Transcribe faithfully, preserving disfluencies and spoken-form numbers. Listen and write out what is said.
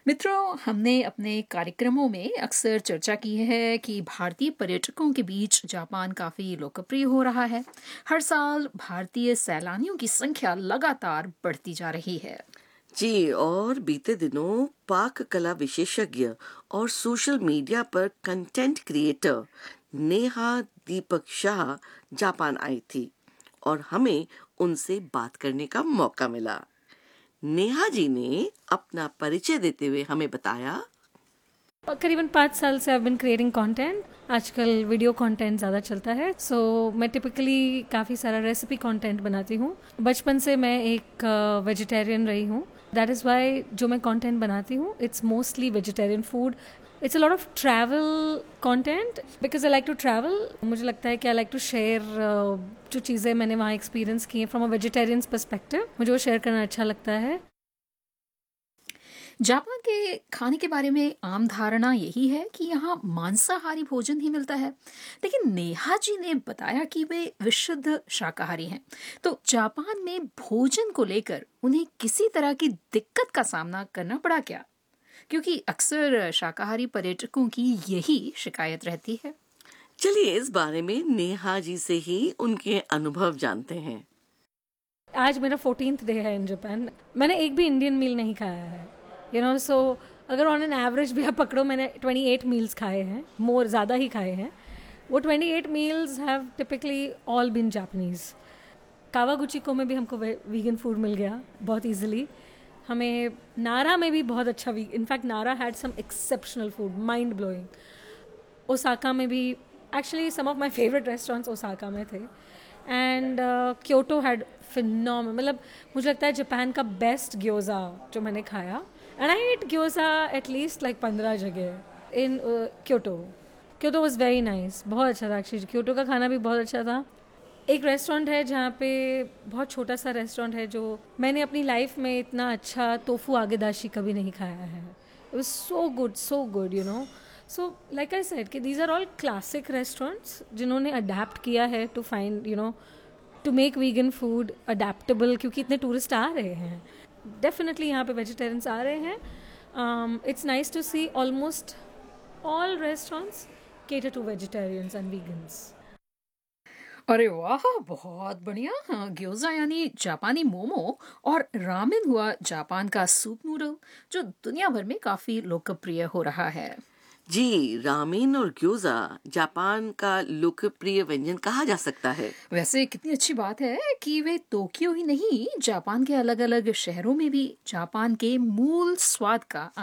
मित्रों, हमने अपने कार्यक्रमों में अक्सर चर्चा की है कि भारतीय पर्यटकों के बीच जापान काफ़ी लोकप्रिय हो रहा है। हर साल भारतीय सैलानियों की संख्या लगातार बढ़ती जा रही है। जी, और बीते दिनों पाक कला विशेषज्ञ और सोशल मीडिया पर कंटेंट क्रिएटर नेहा दीपक शाह जापान आई थी और हमें उनसे बात करने का मौका मिला। नेहा जी ने अपना परिचय देते हुए हमें बताया। करीबन पाँच साल से आई बिन क्रिएटिंग कंटेंट। आजकल वीडियो कंटेंट ज़्यादा चलता है, सो so, मैं टिपिकली काफ़ी सारा रेसिपी कंटेंट बनाती हूँ। बचपन से मैं एक वेजिटेरियन uh, रही हूँ। दैट इज़ वाई जो मैं कंटेंट बनाती हूँ it's mostly vegetarian food. It's a lot of travel content because I like to travel. मुझे लगता है कि आई लाइक टू शेयर जो चीज़ें मैंने वहाँ एक्सपीरियंस की हैं फ्रॉम अ वेजिटेरियन पर्सपेक्टिव, मुझे वो शेयर करना अच्छा लगता है। जापान के खाने के बारे में आम धारणा यही है कि यहाँ मांसाहारी भोजन ही मिलता है, लेकिन नेहा जी ने बताया कि वे विशुद्ध शाकाहारी हैं। तो जापान में भोजन को लेकर उन्हें किसी तरह की दिक्कत का सामना करना पड़ा क्या? क्योंकि अक्सर शाकाहारी पर्यटकों की यही शिकायत रहती है। चलिए इस बारे में नेहा जी से ही उनके अनुभव जानते हैं। आज मेरा फोर्टीन्थ डे है इन जापान। मैंने एक भी इंडियन मील नहीं खाया है, यू नो। सो अगर ऑन एन एवरेज भी आप पकड़ो, मैंने अट्ठाईस मील्स खाए हैं, मोर ज़्यादा ही खाए हैं। वो अट्ठाईस meals have typically all been Japanese. कावागुचिको में भी हमको वीगन फूड मिल गया बहुत इजीली। हमें नारा में भी बहुत अच्छा, इनफैक्ट नारा had some exceptional food, mind blowing. Osaka में भी actually some of my favourite restaurants Osaka में थे। एंड क्योटो हैड फिनोमेनल, मतलब मुझे लगता है जापान का बेस्ट ग्योजा जो मैंने खाया। And I eight ग्योजा at least like पंद्रह जगह इन Kyoto. Kyoto was very nice, बहुत अच्छा था एक्चुअली। क्योटो का खाना भी बहुत अच्छा था। एक रेस्टोरेंट है जहाँ पे, बहुत छोटा सा रेस्टोरेंट है, जो मैंने अपनी लाइफ में इतना अच्छा तोफू आगेदाशी कभी नहीं खाया है। It was so good, so good, you know. So like I said कि these are all classic restaurants जिन्होंने अडेप्ट किया है to find, you know, to make vegan food adaptable, क्योंकि इतने टूरिस्ट आ रहे हैं। डेफिनेटली यहाँ पे वेजिटेरियंस आ रहे हैं। It's nice to C almost all restaurants cater to vegetarians and vegans. अरे वाह, बहुत बढ़िया। हाँ, ग्योजा यानी जापानी मोमो और रामेन हुआ जापान का सूप नूडल, जो दुनिया भर में काफी लोकप्रिय हो रहा है। जी, रामेन और ग्योजा जापान का लोकप्रिय व्यंजन कहा जा सकता है। वैसे कितनी अच्छी बात है कि वे टोक्यो ही नहीं, जापान के अलग अलग शहरों में भी जापान के मूल स्वाद का